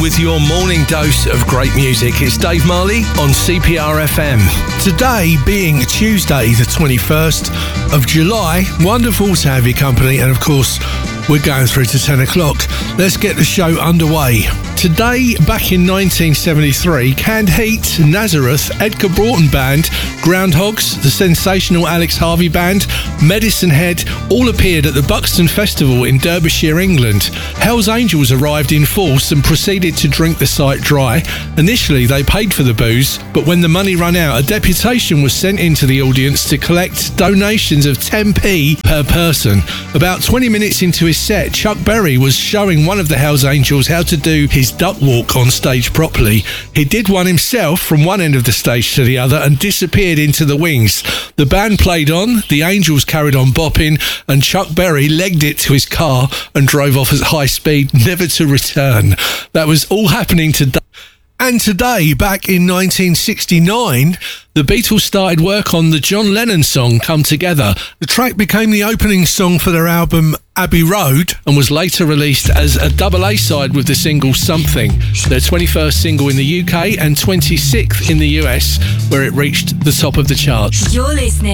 with your morning dose of great music. It's Dave Marley on CPR FM. Today being Tuesday, the 21st of July, wonderful to have your company, and of course, we're going through to 10 o'clock. Let's get the show underway. Today, back in 1973, Canned Heat, Nazareth, Edgar Broughton Band, Groundhogs, the sensational Alex Harvey Band, Medicine Head all appeared at the Buxton Festival in Derbyshire, England. Hell's Angels arrived in force and proceeded to drink the site dry. Initially, they paid for the booze, but when the money ran out, a deputation was sent into the audience to collect donations of 10p per person. About 20 minutes into his set, Chuck Berry was showing one of the Hell's Angels how to do his duck walk on stage properly. He did one himself from one end of the stage to the other and disappeared into the wings. The band played on, the Angels carried on bopping, and Chuck Berry legged it to his car and drove off at high speed, never to return. That was all happening today. And today, back in 1969, the Beatles started work on the John Lennon song Come Together. The track became the opening song for their album Abbey Road and was later released as a double A-side with the single Something, their 21st single in the UK and 26th in the US, where it reached the top of the charts. You're listening